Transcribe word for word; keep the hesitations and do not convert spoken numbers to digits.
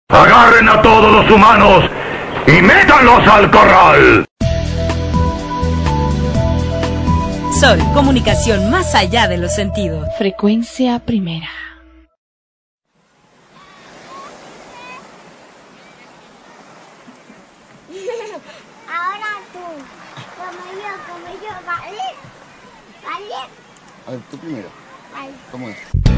Agarren a todos los humanos y métanlos al corral. Sol, comunicación más allá de los sentidos. Frecuencia primera. Ahora tú, como yo, como yo, ¿vale? ¿Vale? A ver, tú primero. Vale. ¿Cómo es?